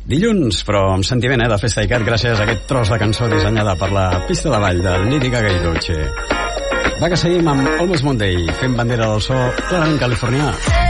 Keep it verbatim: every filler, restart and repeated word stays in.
Dilluns, però amb sentiment, eh, de festa i cat, gràcies a aquest tros de cançó dissenyada per la pista de ball de Lady Gaga i Dolce. Va, que seguim amb Almost Monday, fent bandera del so clarament californià.